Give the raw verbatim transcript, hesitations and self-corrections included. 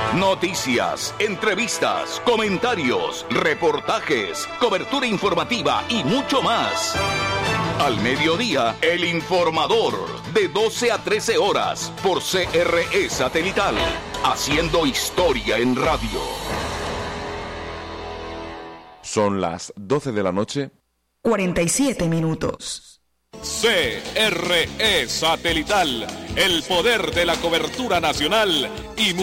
Noticias, entrevistas, comentarios, reportajes, cobertura informativa y mucho más. Al mediodía, El Informador, de doce a trece horas, por C R E Satelital, haciendo historia en radio. Son las doce de la noche. cuarenta y siete minutos. C R E Satelital, el poder de la cobertura nacional y